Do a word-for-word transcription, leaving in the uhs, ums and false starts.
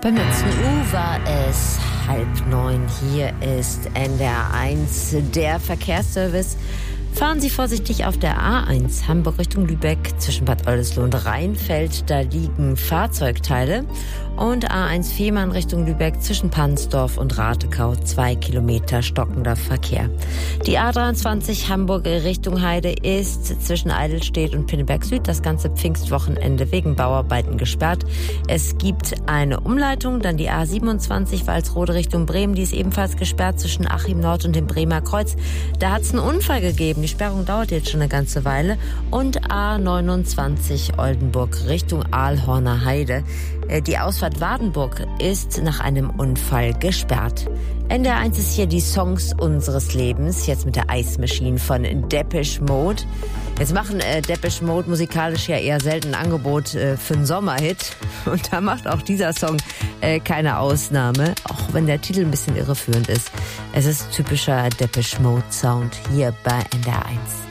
Beim letzten U war es halb neun. Hier ist N D R eins, der Verkehrsservice. Fahren Sie vorsichtig auf der A eins Hamburg Richtung Lübeck zwischen Bad Oldesloe und Rheinfeld. Da liegen Fahrzeugteile. Und A eins Fehmarn Richtung Lübeck zwischen Pansdorf und Ratekau. Zwei Kilometer stockender Verkehr. Die A dreiundzwanzig Hamburg Richtung Heide ist zwischen Eidelstedt und Pinneberg Süd das ganze Pfingstwochenende wegen Bauarbeiten gesperrt. Es gibt eine Umleitung, dann die A siebenundzwanzig Walsrode Richtung Bremen. Die ist ebenfalls gesperrt zwischen Achim Nord und dem Bremer Kreuz. Da hat es einen Unfall gegeben. Die Sperrung dauert jetzt schon eine ganze Weile. Und A neunundzwanzig Oldenburg Richtung Aalhorner Heide. Die Ausfahrt Wardenburg ist nach einem Unfall gesperrt. N D R eins ist hier die Songs unseres Lebens. Jetzt mit der Ice Machine von Depeche Mode. Jetzt machen äh, Depeche Mode musikalisch ja eher selten ein Angebot äh, für einen Sommerhit. Und da macht auch dieser Song äh, keine Ausnahme. Auch wenn der Titel ein bisschen irreführend ist. Es ist typischer Depeche Mode Sound hier bei N D R eins.